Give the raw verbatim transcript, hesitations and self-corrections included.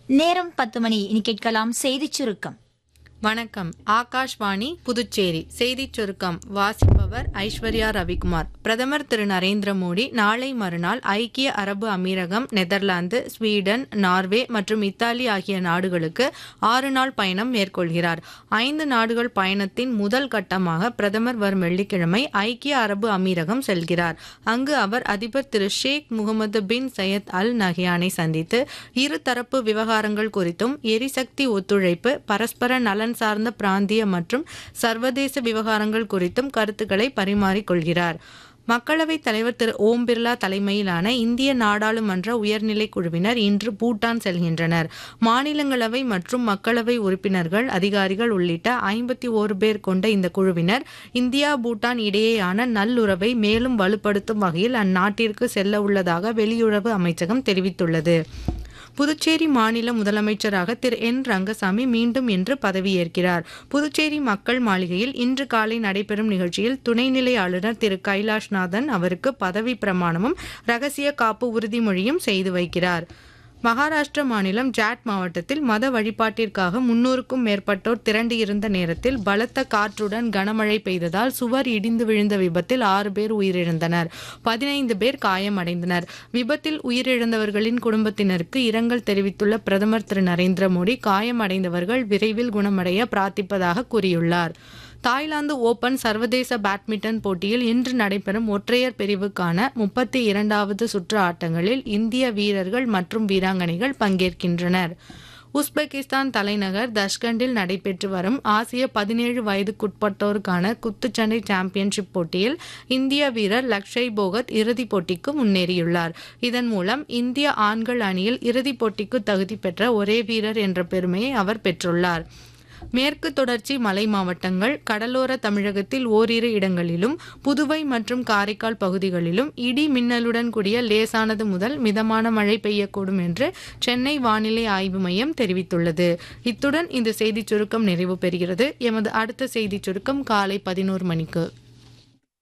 நேரம் பத்து மணி. இனி கேட்கலாம் செய்திச் சுருக்கம். வணக்கம். ஆகாஷ்வாணி புதுச்சேரி செய்திச் சுருக்கம் வாசிப்பவர் ஐஸ்வர்யா ரவிக்குமார். பிரதமர் திரு நரேந்திர மோடி நாளை மறுநாள் ஐக்கிய அரபு அமீரகம், நெதர்லாந்து, ஸ்வீடன், நார்வே மற்றும் இத்தாலி ஆகிய நாடுகளுக்கு ஆறு நாள் பயணம் மேற்கொள்கிறார். ஐந்து நாடுகள் பயணத்தின் முதல் கட்டமாக பிரதமர் வரும் வெள்ளிக்கிழமை ஐக்கிய அரபு அமீரகம் செல்கிறார். அங்கு அவர் அதிபர் திரு ஷேக் முகமது பின் சையத் அல் நஹ்யானை சந்தித்து இருதரப்பு விவகாரங்கள் குறித்தும் எரிசக்தி ஒத்துழைப்பு, பரஸ்பர நலன் சார்ந்த பிராந்திய மற்றும் சர்வதேச விவகாரங்கள் குறித்தும் கருத்துக்களை பரிமாறிக்கொள்கிறார். மக்களவைத் தலைவர் திரு ஓம் பிர்லா தலைமையிலான இந்திய நாடாளுமன்ற உயர்நிலை குழுவினர் இன்று பூட்டான் செல்கின்றனர். மாநிலங்களவை மற்றும் மக்களவை உறுப்பினர்கள், அதிகாரிகள் உள்ளிட்ட ஐம்பத்தி ஓரு பேர் கொண்ட இந்த குழுவினர் இந்தியா பூட்டான் இடையேயான நல்லுறவை மேலும் வலுப்படுத்தும் வகையில் அந்நாட்டிற்கு செல்ல உள்ளதாக வெளியுறவு அமைச்சகம் தெரிவித்துள்ளது. புதுச்சேரி மாநில முதலமைச்சராக திரு என் ரங்கசாமி மீண்டும் இன்று பதவியேற்கிறார். புதுச்சேரி மக்கள் மாளிகையில் இன்று காலை நடைபெறும் நிகழ்ச்சியில் துணைநிலை ஆளுநர் திரு கைலாஷ்நாதன் அவருக்கு பதவி பிரமாணமும் ரகசிய காப்பு உறுதிமொழியும் செய்து வைக்கிறார். மகாராஷ்டிர மாநிலம் ஜாட் மாவட்டத்தில் மத வழிபாட்டிற்காக முன்னூறுக்கும் மேற்பட்டோர் திரண்டிருந்த நேரத்தில் பலத்த காற்றுடன் கனமழை பெய்ததால் சுவர் இடிந்து விழுந்த விபத்தில் ஆறு பேர் உயிரிழந்தனர். பதினைந்து பேர் காயமடைந்தனர். விபத்தில் உயிரிழந்தவர்களின் குடும்பத்தினருக்கு இரங்கல் தெரிவித்துள்ள பிரதமர் திரு நரேந்திர மோடி காயமடைந்தவர்கள் விரைவில் குணமடைய பிரார்த்திப்பதாக கூறியுள்ளார். தாய்லாந்து ஓபன் சர்வதேச பேட்மிண்டன் போட்டியில் இன்று நடைபெறும் ஒற்றையர் பிரிவுக்கான முப்பத்தி இரண்டாவது சுற்று ஆட்டங்களில் இந்திய வீரர்கள் மற்றும் வீராங்கனைகள் பங்கேற்கின்றனர். உஸ்பெகிஸ்தான் தலைநகர் தஷ்கண்டில் நடைபெற்று வரும் ஆசிய பதினேழு வயதுக்குட்பட்டோருக்கான குத்துச்சண்டை சாம்பியன்ஷிப் போட்டியில் இந்திய வீரர் லக்ஷய் போகத் இறுதிப் போட்டிக்கு முன்னேறியுள்ளார். இதன் மூலம் இந்திய ஆண்கள் அணியில் இறுதிப் போட்டிக்கு தகுதி பெற்ற ஒரே வீரர் என்ற பெருமையை அவர் பெற்றுள்ளார். மேற்கு தொடர்ச்சி மலை மாவட்டங்கள், கடலோர தமிழகத்தில் ஓரிரு இடங்களிலும், புதுவை மற்றும் காரைக்கால் பகுதிகளிலும் இடி மின்னலுடன் கூடிய லேசானது முதல் மிதமான மழை பெய்யக்கூடும் என்று சென்னை வானிலை ஆய்வு மையம் தெரிவித்துள்ளது. இத்துடன் இந்த செய்திச் சுருக்கம் நிறைவு பெறுகிறது. எமது அடுத்த செய்திச் சுருக்கம் காலை பதினோரு மணிக்கு.